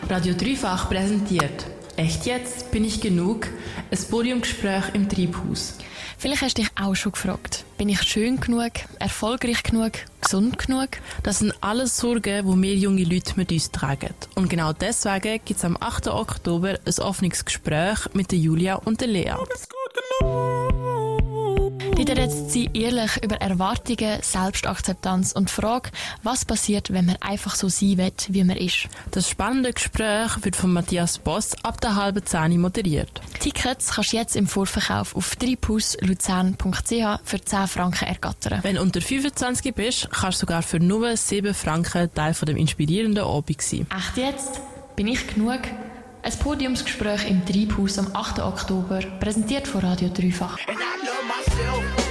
Radio Dreifach präsentiert «Echt jetzt? Bin ich genug?» Ein Podiumgespräch im Treibhaus. Vielleicht hast du dich auch schon gefragt, bin ich schön genug, erfolgreich genug, gesund genug? Das sind alles Sorgen, die wir junge Leute mit uns tragen. Und genau deswegen gibt es am 8. Oktober ein offenes Gespräch mit der Julia und der Lea. Dort redet sie ehrlich über Erwartungen, Selbstakzeptanz und die Frage, was passiert, wenn man einfach so sein will, wie man ist. Das spannende Gespräch wird von Matthias Boss ab der 9:30 moderiert. Tickets kannst du jetzt im Vorverkauf auf treibhausluzern.ch für 10 Franken ergattern. Wenn du unter 25 bist, kannst du sogar für nur 7 Franken Teil von dem inspirierenden Abend sein. Echt jetzt? Bin ich genug? Ein Podiumsgespräch im Treibhaus am 8. Oktober, präsentiert von Radio Dreifach. And I love myself.